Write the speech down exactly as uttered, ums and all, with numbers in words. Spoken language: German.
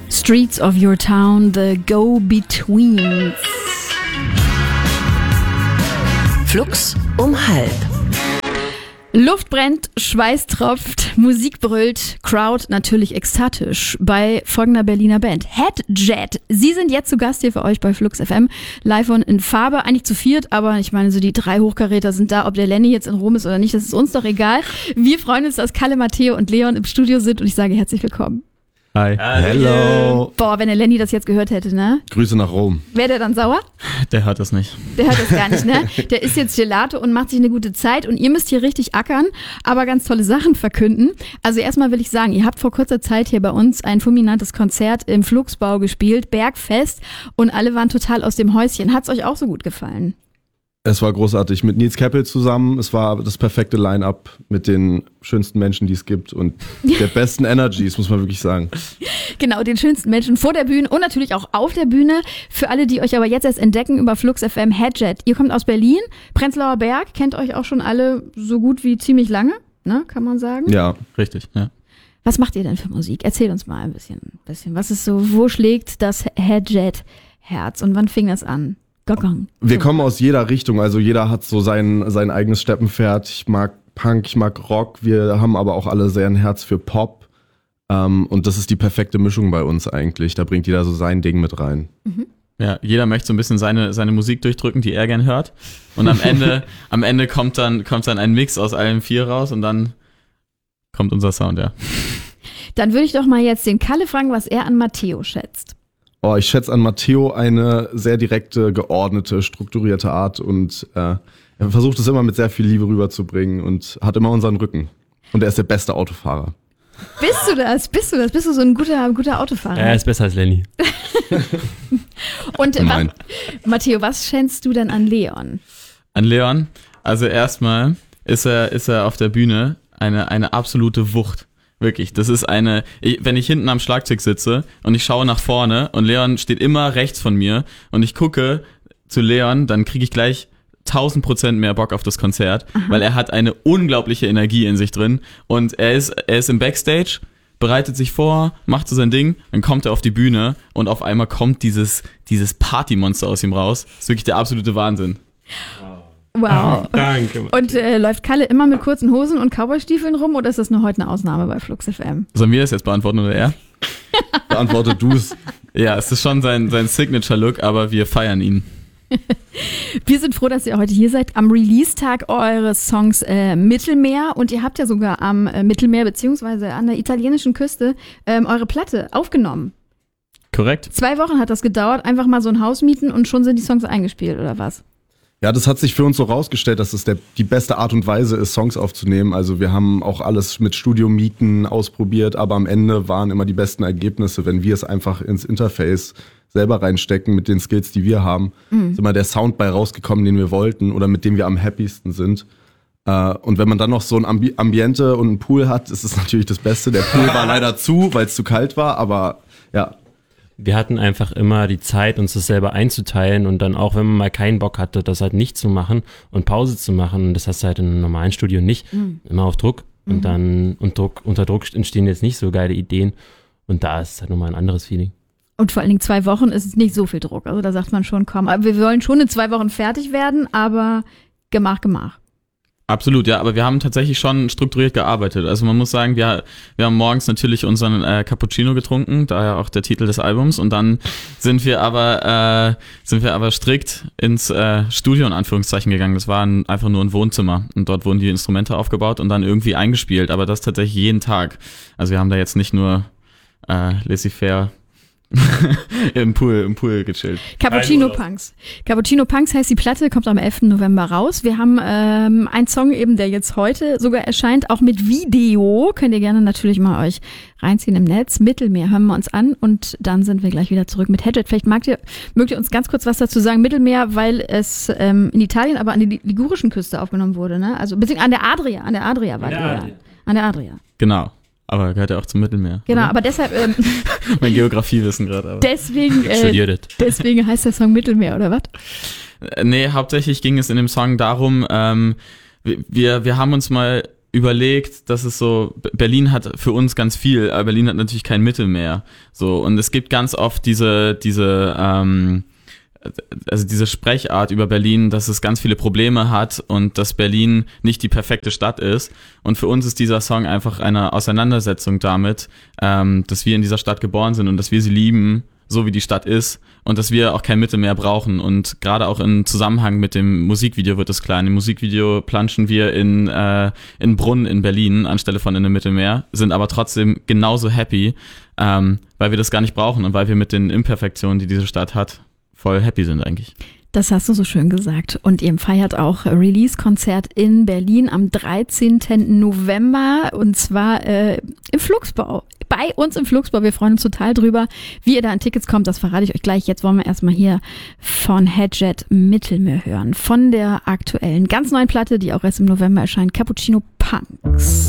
Streets of Your Town, The Go-Betweens. Flux um halb. Luft brennt, Schweiß tropft, Musik brüllt, Crowd natürlich ekstatisch bei folgender Berliner Band. Headjet. Sie sind jetzt zu Gast hier für euch bei Flux F M. Live und in Farbe, eigentlich zu viert, aber ich meine, so die drei Hochkaräter sind da. Ob der Lenny jetzt in Rom ist oder nicht, das ist uns doch egal. Wir freuen uns, dass Kalle, Matteo und Leon im Studio sind und ich sage herzlich willkommen. Hi. Hello. Boah, wenn der Lenny das jetzt gehört hätte, ne? Grüße nach Rom. Wäre der dann sauer? Der hört das nicht. Der hört das gar nicht, ne? Der isst jetzt Gelato und macht sich eine gute Zeit und ihr müsst hier richtig ackern, aber ganz tolle Sachen verkünden. Also erstmal will ich sagen, ihr habt vor kurzer Zeit hier bei uns ein fulminantes Konzert im Flugsbau gespielt, Bergfest, und alle waren total aus dem Häuschen. Hat's euch auch so gut gefallen? Es war großartig. Mit Nils Keppel zusammen. Es war das perfekte Line-Up mit den schönsten Menschen, die es gibt und der besten Energies, muss man wirklich sagen. Genau, den schönsten Menschen vor der Bühne und natürlich auch auf der Bühne. Für alle, die euch aber jetzt erst entdecken über Flux F M, Headjet. Ihr kommt aus Berlin, Prenzlauer Berg, kennt euch auch schon alle so gut wie ziemlich lange, ne, kann man sagen? Ja, richtig, ja. Was macht ihr denn für Musik? Erzählt uns mal ein bisschen, bisschen. Was ist so, wo schlägt das Headjet-Herz und wann fing das an? Gong. wir kommen aus jeder Richtung, also jeder hat so sein, sein eigenes Steppenpferd. Ich mag Punk, ich mag Rock, wir haben aber auch alle sehr ein Herz für Pop. Ähm, und das ist die perfekte Mischung bei uns eigentlich. Da bringt jeder so sein Ding mit rein. Mhm. Ja, jeder möchte so ein bisschen seine, seine Musik durchdrücken, die er gern hört. Und am Ende, am Ende kommt dann, kommt dann ein Mix aus allen vier raus und dann kommt unser Sound, ja. Dann würde ich doch mal jetzt den Kalle fragen, was er an Matteo schätzt. Oh, ich schätze an Matteo eine sehr direkte, geordnete, strukturierte Art und äh, er versucht es immer mit sehr viel Liebe rüberzubringen und hat immer unseren Rücken. Und er ist der beste Autofahrer. Bist du das? Bist du das? Bist du so ein guter, guter Autofahrer? Er ist besser als Lenny. Und äh, was, Nein. Matteo, was schätzt du denn an Leon? An Leon, also erstmal ist er, ist er auf der Bühne eine, eine absolute Wucht. Wirklich, das ist eine, ich, wenn ich hinten am Schlagzeug sitze und ich schaue nach vorne und Leon steht immer rechts von mir und ich gucke zu Leon, dann kriege ich gleich tausend Prozent mehr Bock auf das Konzert, Aha. weil er hat eine unglaubliche Energie in sich drin und er ist, er ist im Backstage, bereitet sich vor, macht so sein Ding, dann kommt er auf die Bühne und auf einmal kommt dieses, dieses Partymonster aus ihm raus. Das ist wirklich der absolute Wahnsinn. Wow. Danke. Und äh, läuft Kalle immer mit kurzen Hosen und Cowboystiefeln rum oder ist das nur heute eine Ausnahme bei Flux F M? Sollen wir das jetzt beantworten oder er? Beantworte du es. Ja, es ist schon sein, sein Signature-Look, aber wir feiern ihn. Wir sind froh, dass ihr heute hier seid am Release-Tag eures Songs äh, Mittelmeer und ihr habt ja sogar am äh, Mittelmeer beziehungsweise an der italienischen Küste ähm, eure Platte aufgenommen. Korrekt. Zwei Wochen hat das gedauert, einfach mal so ein Haus mieten und schon sind die Songs eingespielt oder was? Ja, das hat sich für uns so rausgestellt, dass es der, die beste Art und Weise ist, Songs aufzunehmen. Also wir haben auch alles mit Studiomieten ausprobiert, aber am Ende waren immer die besten Ergebnisse, wenn wir es einfach ins Interface selber reinstecken mit den Skills, die wir haben. Mhm. Ist immer der Sound bei rausgekommen, den wir wollten oder mit dem wir am happiesten sind. Und wenn man dann noch so ein Ambi- Ambiente und einen Pool hat, ist es natürlich das Beste. Der Pool war leider zu, weil es zu kalt war, aber ja. Wir hatten einfach immer die Zeit, uns das selber einzuteilen und dann auch, wenn man mal keinen Bock hatte, das halt nicht zu machen und Pause zu machen, und das hast du halt in einem normalen Studio nicht, mhm. immer auf Druck und mhm. dann und Druck, unter Druck entstehen jetzt nicht so geile Ideen und da ist es halt nochmal ein anderes Feeling. Und vor allen Dingen zwei Wochen ist es nicht so viel Druck, also da sagt man schon, komm, wir wollen schon in zwei Wochen fertig werden, aber Gemach, Gemach. Absolut, ja, aber wir haben tatsächlich schon strukturiert gearbeitet. Also man muss sagen, wir, wir haben morgens natürlich unseren äh, Cappuccino getrunken, daher auch der Titel des Albums, und dann sind wir aber äh, sind wir aber strikt ins äh, Studio in Anführungszeichen gegangen. Das war ein, einfach nur ein Wohnzimmer und dort wurden die Instrumente aufgebaut und dann irgendwie eingespielt, aber das tatsächlich jeden Tag. Also wir haben da jetzt nicht nur äh, laissez-faire Im Pool, im Pool gechillt. Cappuccino Punks. Cappuccino Punks heißt die Platte, kommt am elften November raus. Wir haben ähm, einen Song eben, der jetzt heute sogar erscheint, auch mit Video. Könnt ihr gerne natürlich mal euch reinziehen im Netz. Mittelmeer hören wir uns an und dann sind wir gleich wieder zurück mit Headjet. Vielleicht mögt ihr, mögt ihr uns ganz kurz was dazu sagen. Mittelmeer, weil es ähm, in Italien, aber an der ligurischen Küste aufgenommen wurde, ne? Also beziehungsweise an der Adria, an der Adria war Ja, ja. An der Adria. Genau. Aber gehört ja auch zum Mittelmeer. Genau, oder? aber deshalb. Ähm, mein Geografiewissen gerade. Aber. Deswegen, äh, Studiert. deswegen heißt der Song Mittelmeer, oder was? Nee, hauptsächlich ging es in dem Song darum, ähm, wir, wir haben uns mal überlegt, dass es so, Berlin hat für uns ganz viel, aber Berlin hat natürlich kein Mittelmeer. So, und es gibt ganz oft diese, diese, ähm, also diese Sprechart über Berlin, dass es ganz viele Probleme hat und dass Berlin nicht die perfekte Stadt ist. Und für uns ist dieser Song einfach eine Auseinandersetzung damit, ähm, dass wir in dieser Stadt geboren sind und dass wir sie lieben, so wie die Stadt ist, und dass wir auch kein Mittelmeer brauchen. Und gerade auch im Zusammenhang mit dem Musikvideo wird es klar. In dem Musikvideo planschen wir in äh, in Brunnen in Berlin anstelle von in einem Mittelmeer, sind aber trotzdem genauso happy, ähm, weil wir das gar nicht brauchen und weil wir mit den Imperfektionen, die diese Stadt hat, voll happy sind eigentlich. Das hast du so schön gesagt. Und ihr feiert auch Release-Konzert in Berlin am dreizehnten November und zwar äh, im Flugsbau. Bei uns im Flugsbau. Wir freuen uns total drüber. Wie ihr da an Tickets kommt, das verrate ich euch gleich. Jetzt wollen wir erstmal hier von Hedjet Mittelmeer hören. Von der aktuellen, ganz neuen Platte, die auch erst im November erscheint, Cappuccino Punks.